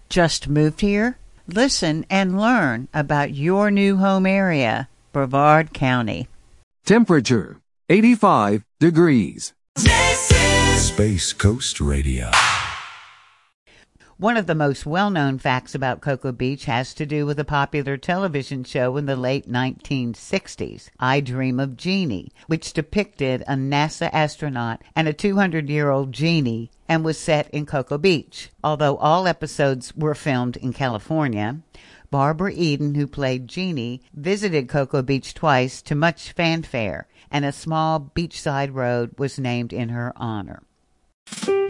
Just moved here? Listen and learn about your new home area, Brevard County. Temperature 85 degrees. This is Space Coast Radio. One of the most well-known facts about Cocoa Beach has to do with a popular television show in the late 1960s, I Dream of Jeannie, which depicted a NASA astronaut and a 200-year-old genie and was set in Cocoa Beach. Although all episodes were filmed in California, Barbara Eden, who played Jeannie, visited Cocoa Beach twice to much fanfare, and a small beachside road was named in her honor.